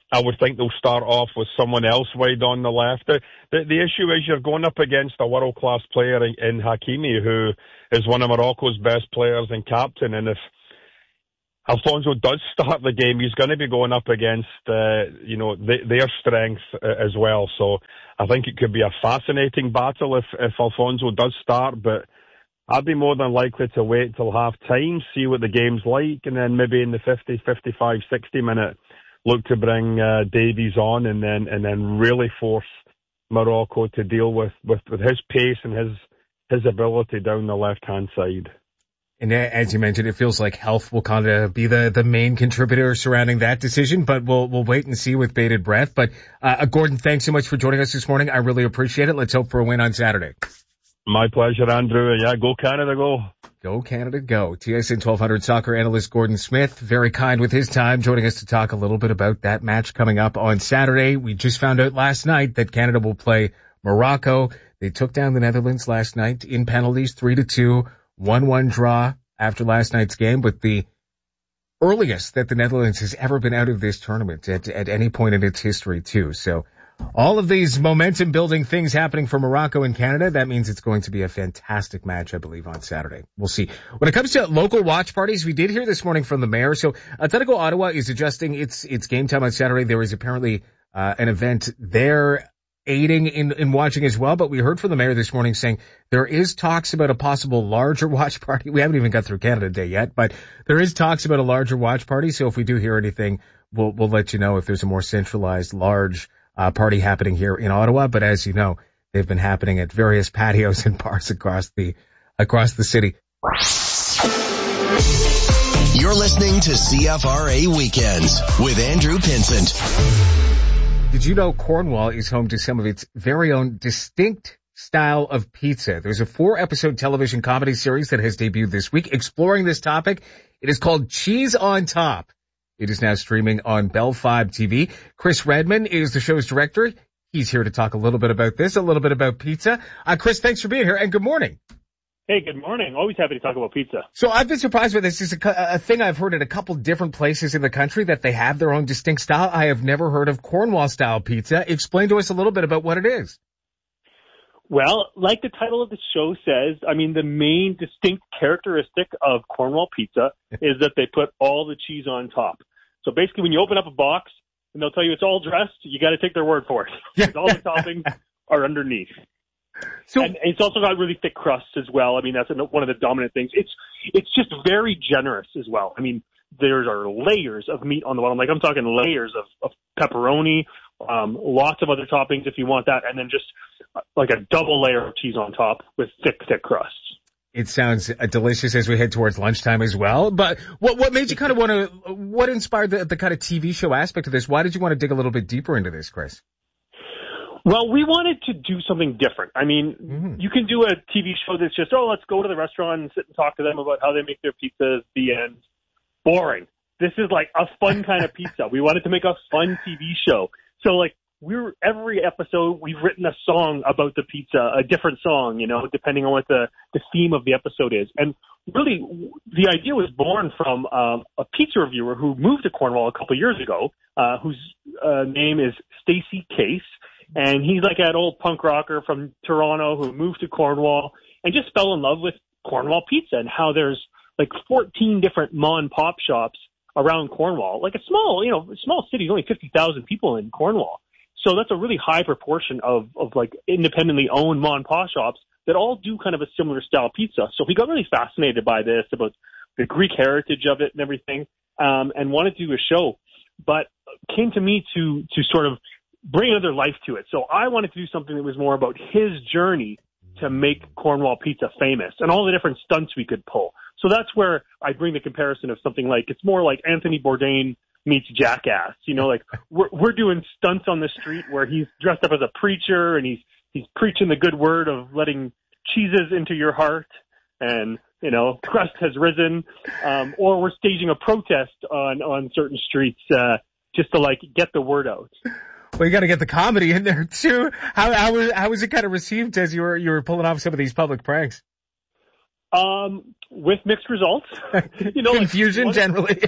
I would think they'll start off with someone else wide on the left. The, the, the issue is you're going up against a world-class player in, in Hakimi, who is one of Morocco's best players and captain. And if Alphonso does start the game, he's going to be going up against, uh, you know, the, their strength uh, as well. So I think it could be a fascinating battle if, if Alphonso does start, but I'd be more than likely to wait till half time, see what the game's like, and then maybe in the fifty, fifty-five, sixty minute look to bring uh, Davies on and then and then really force Morocco to deal with, with, with his pace and his his ability down the left-hand side. And as you mentioned, it feels like health will kind of be the, the main contributor surrounding that decision, but we'll we'll wait and see with bated breath. But uh, Gordon, thanks so much for joining us this morning. I really appreciate it. Let's hope for a win on Saturday. My pleasure, Andrew. Yeah, go Canada, go. Go Canada, go. T S N twelve hundred soccer analyst Gordon Smith, very kind with his time, joining us to talk a little bit about that match coming up on Saturday. We just found out last night that Canada will play Morocco. They took down the Netherlands last night in penalties, three to two, one one draw after last night's game, but the earliest that the Netherlands has ever been out of this tournament at, at any point in its history, too. So all of these momentum-building things happening for Morocco and Canada, that means it's going to be a fantastic match, I believe, on Saturday. We'll see. When it comes to local watch parties, we did hear this morning from the mayor. So Atletico Ottawa is adjusting its its game time on Saturday. There is apparently uh, an event there aiding in, in watching as well, but we heard from the mayor this morning saying there is talks about a possible larger watch party. We haven't even got through Canada Day yet, but there is talks about a larger watch party. So if we do hear anything, we'll we'll let you know if there's a more centralized, large Uh, party happening here in Ottawa, but as you know, they've been happening at various patios and bars across the across the city. You're listening to C F R A Weekends with Andrew Pinsent. Did you know Cornwall is home to some of its very own distinct style of pizza? There's a four-episode television comedy series that has debuted this week exploring this topic. It is called Cheese on Top. It is now streaming on Bell five T V. Chris Redman is the show's director. He's here to talk a little bit about this, a little bit about pizza. Uh, Chris, thanks for being here, and good morning. Hey, good morning. Always happy to talk about pizza. So I've been surprised by this. It's a, a thing I've heard at a couple different places in the country that they have their own distinct style. I have never heard of Cornwall-style pizza. Explain to us a little bit about what it is. Well, like the title of the show says, I mean, the main distinct characteristic of Cornwall pizza is that they put all the cheese on top. So basically, when you open up a box and they'll tell you it's all dressed, you got to take their word for it. Because all the toppings are underneath. So, and it's also got really thick crusts as well. I mean, that's one of the dominant things. It's it's just very generous as well. I mean, there are layers of meat on the bottom. Like I'm talking layers of, of pepperoni, um, lots of other toppings if you want that, and then just like a double layer of cheese on top with thick, thick crusts. It sounds uh, delicious as we head towards lunchtime as well. But what what made you kind of want to, what inspired the, the kind of T V show aspect of this? Why did you want to dig a little bit deeper into this, Chris? Well, we wanted to do something different. I mean, mm-hmm. you can do a T V show that's just, oh, let's go to the restaurant and sit and talk to them about how they make their pizzas, the end. Boring. This is like a fun kind of pizza. We wanted to make a fun T V show. So like, we're every episode we've written a song about the pizza, a different song, you know, depending on what the, the theme of the episode is. And really, the idea was born from um, a pizza reviewer who moved to Cornwall a couple of years ago, uh, whose uh, name is Stacey Case. And he's like an old punk rocker from Toronto who moved to Cornwall and just fell in love with Cornwall pizza and how there's like fourteen different mom and pop shops around Cornwall. Like a small, you know, small city, only fifty thousand people in Cornwall. So that's a really high proportion of, of like independently owned mom and pop shops that all do kind of a similar style pizza. So he got really fascinated by this, about the Greek heritage of it and everything, um, and wanted to do a show, but came to me to, to sort of bring another life to it. So I wanted to do something that was more about his journey to make Cornwall pizza famous and all the different stunts we could pull. So that's where I bring the comparison of something like, it's more like Anthony Bourdain meets Jackass. You know, like we're we're doing stunts on the street where he's dressed up as a preacher and he's he's preaching the good word of letting cheeses into your heart, and you know, crust has risen. Um, or we're staging a protest on on certain streets uh, just to like get the word out. Well, you got to get the comedy in there too. How how was how was it kind of received as you were you were pulling off some of these public pranks? Um, with mixed results. you know, Confusion like, generally.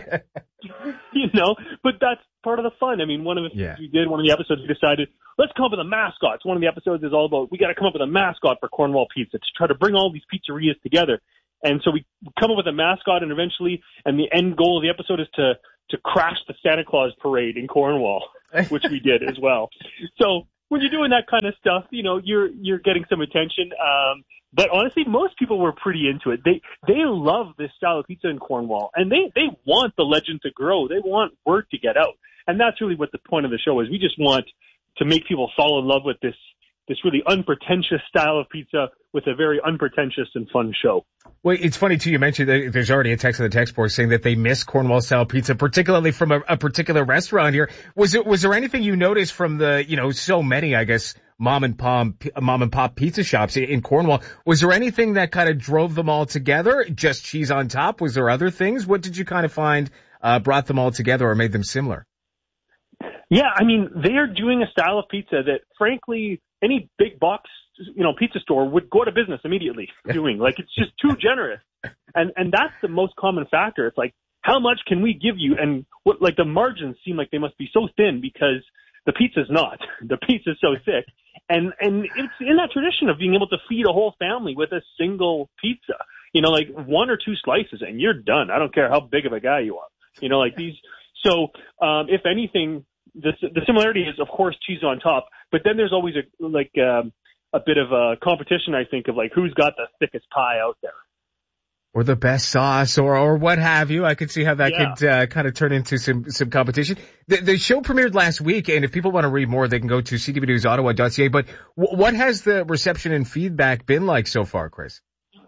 you know, but that's part of the fun. I mean, one of the things yeah. we did, one of the episodes, we decided, let's come up with a mascot. So one of the episodes is all about, we got to come up with a mascot for Cornwall Pizza to try to bring all these pizzerias together. And so we come up with a mascot, and eventually, and the end goal of the episode is to, to crash the Santa Claus parade in Cornwall, which we did as well. So when you're doing that kind of stuff, you know, you're, you're getting some attention. Um, But honestly, most people were pretty into it. They they love this style of pizza in Cornwall, and they, they want the legend to grow. They want word to get out. And that's really what the point of the show is. We just want to make people fall in love with this this really unpretentious style of pizza with a very unpretentious and fun show. Well, it's funny, too, you mentioned that there's already a text in the text board saying that they miss Cornwall-style pizza, particularly from a, a particular restaurant here. Was it, was there anything you noticed from the, you know, so many, I guess, mom and pop, mom and pop pizza shops in Cornwall? Was there anything that kind of drove them all together? Just cheese on top? Was there other things? What did you kind of find uh, brought them all together or made them similar? Yeah, I mean, they are doing a style of pizza that, frankly, any big box, you know, pizza store would go out of business immediately doing. Like, it's just too generous. And and that's the most common factor. It's like, how much can we give you? And what, like, the margins seem like they must be so thin because the pizza's not. The pizza's so thick. And and it's in that tradition of being able to feed a whole family with a single pizza. You know, like one or two slices and you're done. I don't care how big of a guy you are. You know, like these. So, um, if anything, the the similarity is, of course, cheese on top. But then there's always a like um, a bit of a competition, I think, of like who's got the thickest pie out there. Or the best sauce, or or what have you. I could see how that Yeah. could uh, kind of turn into some some competition. The, the show premiered last week, and if people want to read more, they can go to c t v news ottawa dot c a. But w- what has the reception and feedback been like so far, Chris?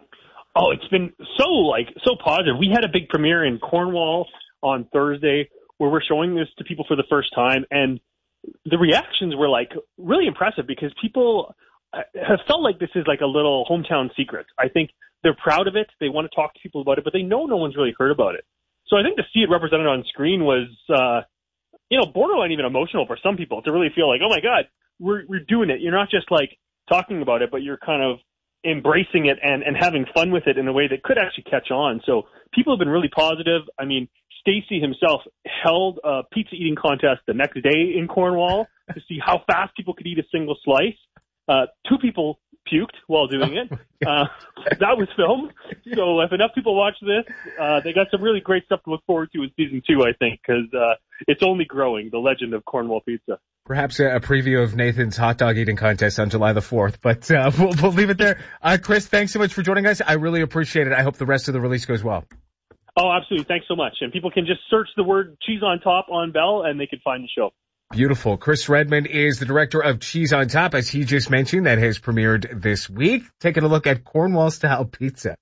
Oh, it's been so like so positive. We had a big premiere in Cornwall on Thursday where we're showing this to people for the first time, and the reactions were like really impressive because people have felt like this is like a little hometown secret. I think they're proud of it. They want to talk to people about it, but they know no one's really heard about it. So I think to see it represented on screen was, uh, you know, borderline even emotional for some people to really feel like, oh my God, we're, we're doing it. You're not just like talking about it, but you're kind of embracing it and, and having fun with it in a way that could actually catch on. So people have been really positive. I mean, Stacy himself held a pizza eating contest the next day in Cornwall to see how fast people could eat a single slice. Uh, two people puked while doing it. Uh, that was filmed. So if enough people watch this, uh, they got some really great stuff to look forward to in season two, I think, because uh, it's only growing, the legend of Cornwall pizza. Perhaps a, a preview of Nathan's hot dog eating contest on July the fourth, but uh, we'll, we'll leave it there. Uh, Chris, thanks so much for joining us. I really appreciate it. I hope the rest of the release goes well. Oh, absolutely. Thanks so much. And people can just search the word cheese on top on Bell and they can find the show. Beautiful. Chris Redmond is the director of Cheese on Top, as he just mentioned, that has premiered this week. Taking a look at Cornwall-style pizza.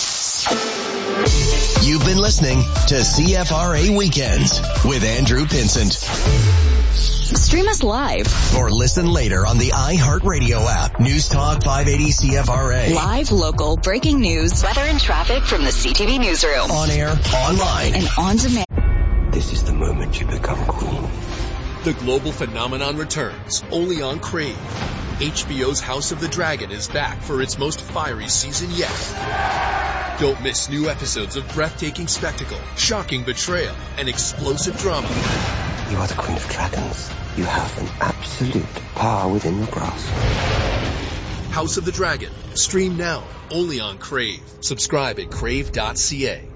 You've been listening to C F R A Weekends with Andrew Pinsent. Stream us live Or listen later on the iHeartRadio app. News Talk five eighty C F R A. live, local, breaking news, weather and traffic from the C T V newsroom. On air, online. And on demand. This is the moment you become queen. The global phenomenon returns, only on Crave. H B O's House of the Dragon is back for its most fiery season yet. Don't miss new episodes of breathtaking spectacle, shocking betrayal, and explosive drama. You are the queen of dragons. You have an absolute power within your grasp. House of the Dragon. Stream now, only on Crave. Subscribe at crave dot c a.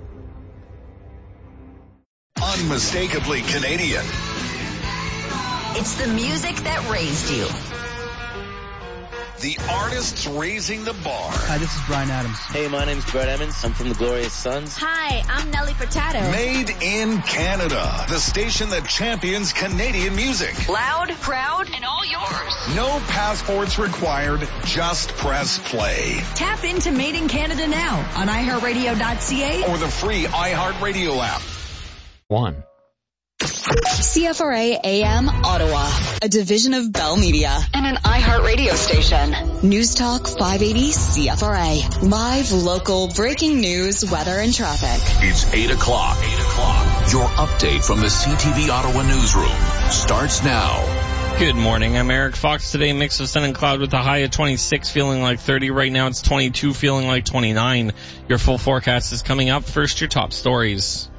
Unmistakably Canadian. It's the music that raised you. The artists raising the bar. Hi, this is Bryan Adams. Hey, my name's Brett Emmons. I'm from the Glorious Sons. Hi, I'm Nelly Furtado. Made in Canada. The station that champions Canadian music. Loud, proud, and all yours. No passports required. Just press play. Tap into Made in Canada now on i heart radio dot c a Or the free iHeartRadio app. One. C F R A A M Ottawa, a division of Bell Media and an iHeart radio station. News Talk five eighty C F R A. Live, local, breaking news, weather, and traffic. It's eight o'clock. eight o'clock. Your update from the C T V Ottawa newsroom starts now. Good morning. I'm Eric Fox. Today, mix of sun and cloud with a high of twenty-six, feeling like thirty. Right now, it's twenty-two, feeling like twenty-nine. Your full forecast is coming up. First, your top stories.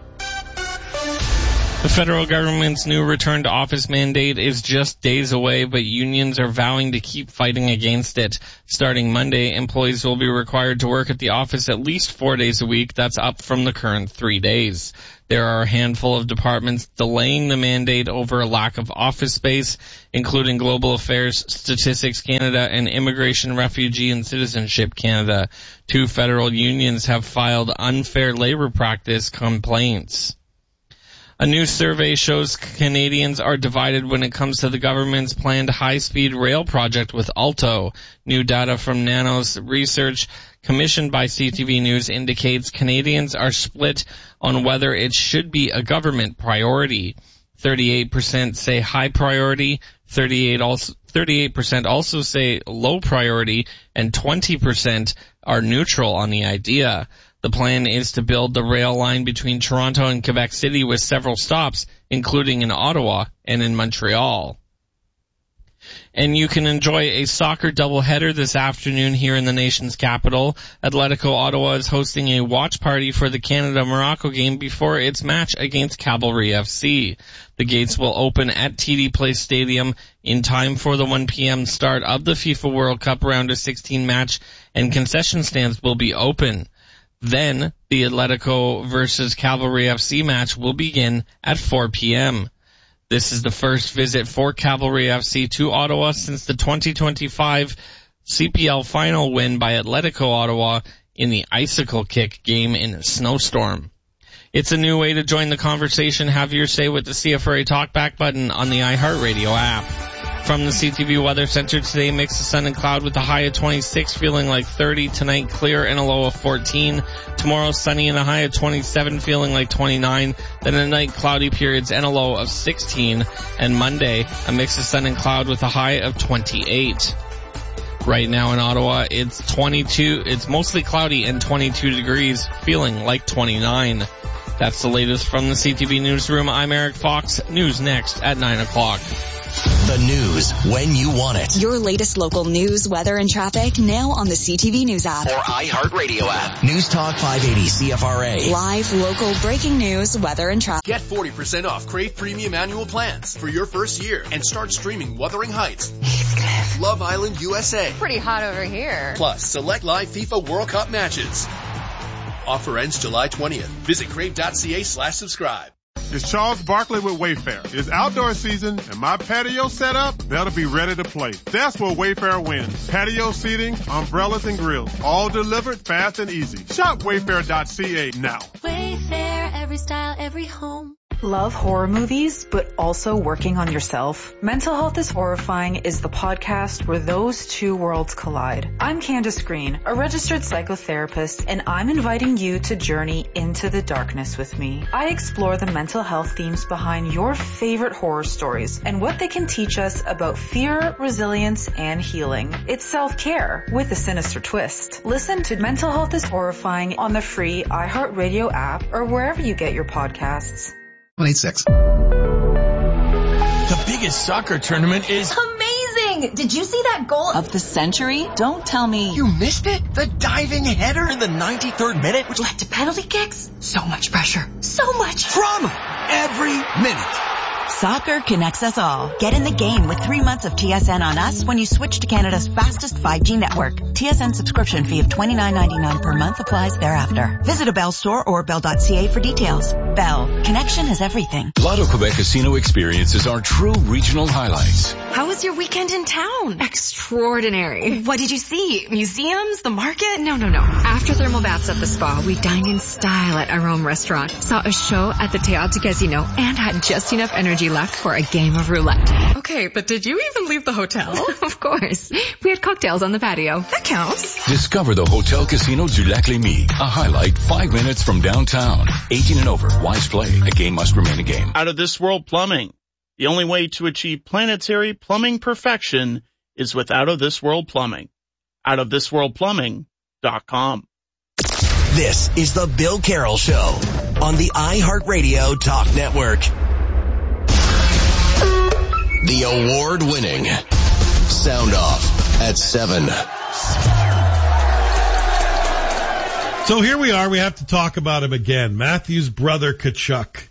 The federal government's new return to office mandate is just days away, but unions are vowing to keep fighting against it. Starting Monday, employees will be required to work at the office at least four days a week. That's up from the current three days. There are a handful of departments delaying the mandate over a lack of office space, including Global Affairs, Statistics Canada, and Immigration, Refugee, and Citizenship Canada. Two federal unions have filed unfair labor practice complaints. A new survey shows Canadians are divided when it comes to the government's planned high-speed rail project with Alto. New data from Nanos research commissioned by C T V News indicates Canadians are split on whether it should be a government priority. thirty-eight percent say high priority, thirty-eight also, thirty-eight percent also say low priority, and twenty percent are neutral on the idea. The plan is to build the rail line between Toronto and Quebec City with several stops, including in Ottawa and in Montreal. And you can enjoy a soccer doubleheader this afternoon here in the nation's capital. Atletico Ottawa is hosting a watch party for the Canada-Morocco game before its match against Cavalry F C. The gates will open at T D Place Stadium in time for the one p.m. start of the FIFA World Cup Round of sixteen match, and concession stands will be open. Then, the Atletico versus Cavalry F C match will begin at four p.m. This is the first visit for Cavalry F C to Ottawa since the twenty twenty-five C P L final win by Atletico Ottawa in the icicle kick game in a snowstorm. It's a new way to join the conversation. Have your say with the C F R A Talkback button on the iHeartRadio app. From the C T V Weather Center today, mix of sun and cloud with a high of twenty-six, feeling like thirty. Tonight, clear and a low of fourteen. Tomorrow, sunny and a high of twenty-seven, feeling like twenty-nine. Then at night, cloudy periods and a low of sixteen. And Monday, a mix of sun and cloud with a high of twenty-eight. Right now in Ottawa, it's twenty-two. It's mostly cloudy and twenty-two degrees, feeling like twenty-nine. That's the latest from the C T V Newsroom. I'm Eric Fox. News next at nine o'clock. The news when you want it. Your latest local news, weather, and traffic now on the C T V News app. Or iHeartRadio app. News Talk five eighty C F R A. Live, local, breaking news, weather, and traffic. Get forty percent off Crave Premium annual plans for your first year and start streaming Wuthering Heights, Love Island U S A. Pretty hot over here. Plus, select live FIFA World Cup matches. Offer ends July twentieth. Visit crave.ca slash subscribe. It's Charles Barkley with Wayfair. It's outdoor season, and my patio set up, that'll be ready to play. That's where Wayfair wins. Patio seating, umbrellas, and grills, all delivered fast and easy. Shop wayfair dot c a now. Wayfair, every style, every home. Love horror movies, but also working on yourself? Mental Health is Horrifying is the podcast where those two worlds collide. I'm Candace Green, a registered psychotherapist, and I'm inviting you to journey into the darkness with me. I explore the mental health themes behind your favorite horror stories and what they can teach us about fear, resilience, and healing. It's self-care with a sinister twist. Listen to Mental Health is Horrifying on the free iHeartRadio app or wherever you get your podcasts. one eight six. The biggest soccer tournament is amazing! Did you see that goal of the century? Don't tell me you missed it. The diving header in the ninety-third minute, which led to penalty kicks. So much pressure. So much drama every minute. Soccer connects us all. Get in the game with three months of T S N on us when you switch to Canada's fastest five G network. T S N subscription fee of twenty-nine ninety-nine per month applies thereafter. Visit a Bell store or bell dot c a for details. Bell. Connection is everything. Lotto Quebec Casino experiences are true regional highlights. How was your weekend in town? Extraordinary. What did you see? Museums? The market? No, no, no. After thermal baths at the spa, we dined in style at Arome Restaurant, saw a show at the Théâtre Casino, and had just enough energy left for a game of roulette. Okay, but did you even leave the hotel? Of course. We had cocktails on the patio. That counts. Discover the Hotel Casino du Lac Lémy, a highlight five minutes from downtown. eighteen and over. Wise play. A game must remain a game. Out of This World Plumbing. The only way to achieve planetary plumbing perfection is with Out of This World Plumbing. out of this world plumbing dot com. This is the Bill Carroll Show on the iHeartRadio Talk Network. The award-winning Sound Off at seven. So here we are. We have to talk about him again. Matthew's brother, Tkachuk.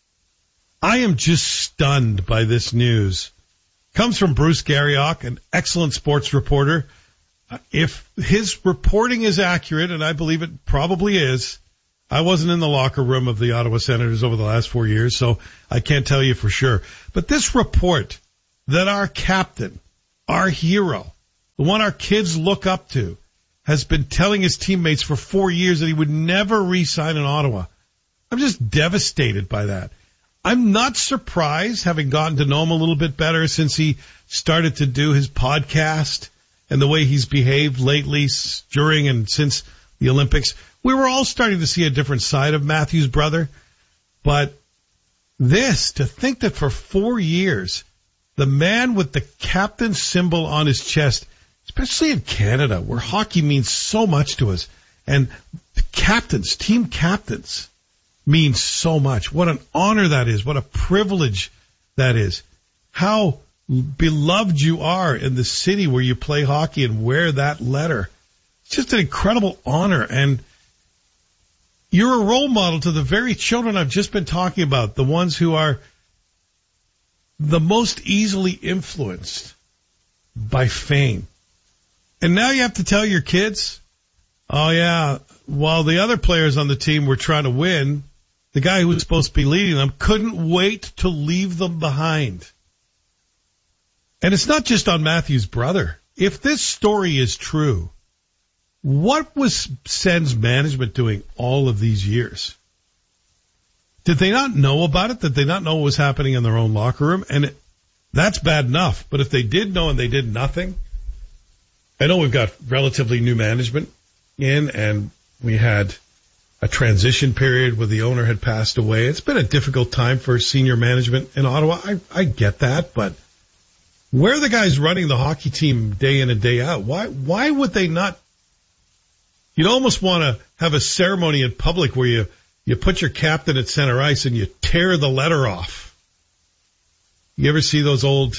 I am just stunned by this news. Comes from Bruce Garriock, an excellent sports reporter. Uh, if his reporting is accurate, and I believe it probably is, I wasn't in the locker room of the Ottawa Senators over the last four years, so I can't tell you for sure. But this report that our captain, our hero, the one our kids look up to, has been telling his teammates for four years that he would never re-sign in Ottawa. I'm just devastated by that. I'm not surprised, having gotten to know him a little bit better since he started to do his podcast and the way he's behaved lately during and since the Olympics. We were all starting to see a different side of Matthew's brother. But this, to think that for four years, the man with the captain symbol on his chest, especially in Canada, where hockey means so much to us, and the captains, team captains, means so much. What an honor that is. What a privilege that is. How beloved you are in the city where you play hockey and wear that letter. It's just an incredible honor. And you're a role model to the very children I've just been talking about, the ones who are the most easily influenced by fame. And now you have to tell your kids, oh yeah, while the other players on the team were trying to win, the guy who was supposed to be leading them couldn't wait to leave them behind. And it's not just on Matthew's brother. If this story is true, what was Sens management doing all of these years? Did they not know about it? Did they not know what was happening in their own locker room? And it, that's bad enough. But if they did know and they did nothing, I know we've got relatively new management in, and we had a transition period where the owner had passed away. It's been a difficult time for senior management in Ottawa. I, I get that, but where are the guys running the hockey team day in and day out? Why, why would they not? You'd almost want to have a ceremony in public where you, you put your captain at center ice and you tear the letter off. You ever see those old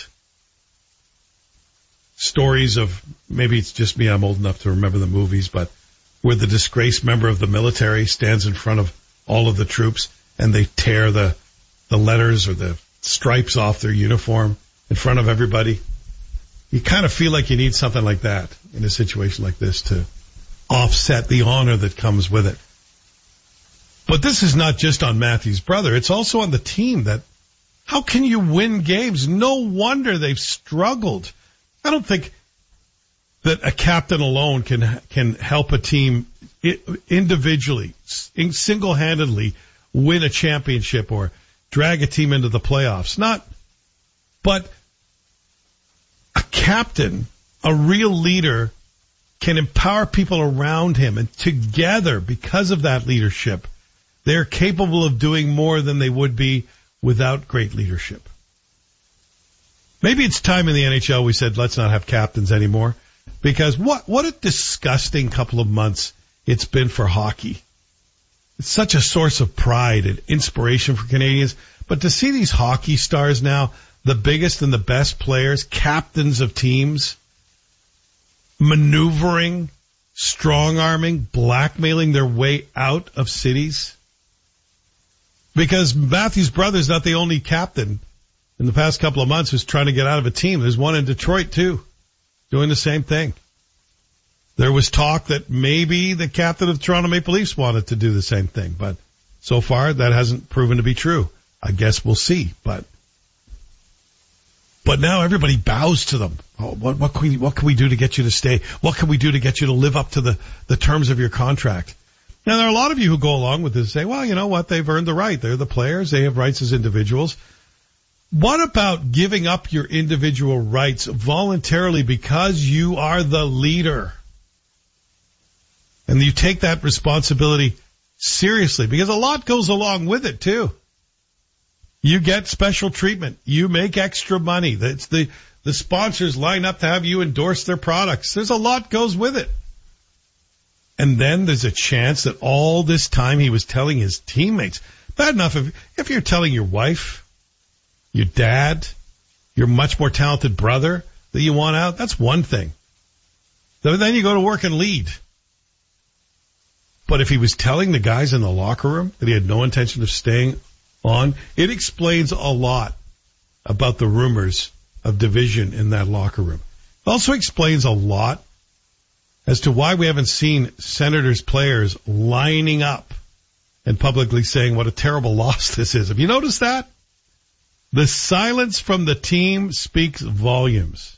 stories of, maybe it's just me, I'm old enough to remember the movies, but where the disgraced member of the military stands in front of all of the troops and they tear the, the letters or the stripes off their uniform in front of everybody? You kind of feel like you need something like that in a situation like this to offset the honor that comes with it. But this is not just on Matthew's brother. It's also on the team. That how can you win games? No wonder they've struggled. I don't think that a captain alone can can help a team individually, single-handedly win a championship or drag a team into the playoffs. Not, but a captain, a real leader, can empower people around him, and together, because of that leadership, they're capable of doing more than they would be without great leadership. Maybe it's time in the N H L we said, let's not have captains anymore, because what, what a disgusting couple of months it's been for hockey. It's such a source of pride and inspiration for Canadians, but to see these hockey stars now, the biggest and the best players, captains of teams, maneuvering, strong-arming, blackmailing their way out of cities. Because Matthew's brother's not the only captain in the past couple of months who's trying to get out of a team. There's one in Detroit, too, doing the same thing. There was talk that maybe the captain of the Toronto Maple Leafs wanted to do the same thing, but so far that hasn't proven to be true. I guess we'll see, but But now everybody bows to them. Oh, what, what, can we, what can we do to get you to stay? What can we do to get you to live up to the, the terms of your contract? Now, there are a lot of you who go along with this and say, well, you know what? They've earned the right. They're the players. They have rights as individuals. What about giving up your individual rights voluntarily because you are the leader? And you take that responsibility seriously, because a lot goes along with it, too. You get special treatment. You make extra money. That's the, the sponsors line up to have you endorse their products. There's a lot goes with it. And then there's a chance that all this time he was telling his teammates, bad enough if, if you're telling your wife, your dad, your much more talented brother that you want out, that's one thing. Then you go to work and lead. But if he was telling the guys in the locker room that he had no intention of staying on, it explains a lot about the rumors of division in that locker room. It also explains a lot as to why we haven't seen Senators players lining up and publicly saying what a terrible loss this is. Have you noticed that? The silence from the team speaks volumes.